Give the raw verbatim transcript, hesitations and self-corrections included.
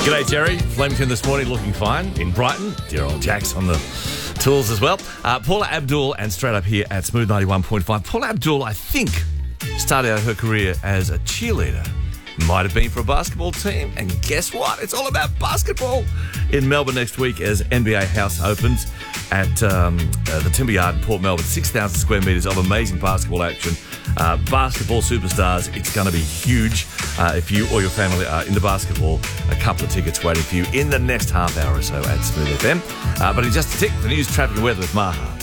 G'day, Jerry. Flemington this morning looking fine. In Brighton, dear old Jack's on the tools as well. Uh, Paula Abdul and straight up here at Smooth ninety-one point five. Paula Abdul, I think, started out her career as a cheerleader. Might have been for a basketball team. And guess what? It's all about basketball in Melbourne next week as N B A House opens at um, uh, the Timber Yard in Port Melbourne. six thousand square metres of amazing basketball action. Uh, basketball superstars. It's going to be huge. Uh, if you or your family are into basketball, a couple of tickets waiting for you in the next half hour or so at Smooth F M. Uh, but in just a tick, the news, traffic and weather with Maha.